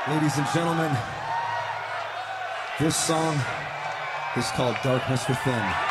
Ladies and gentlemen, this song is called Darkness Within.